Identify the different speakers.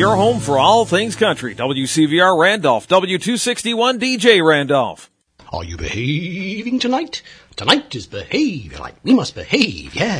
Speaker 1: your home for all things country. WCVR Randolph, W261 DJ Randolph.
Speaker 2: Are you behaving tonight? Tonight is behave like we must behave, yeah.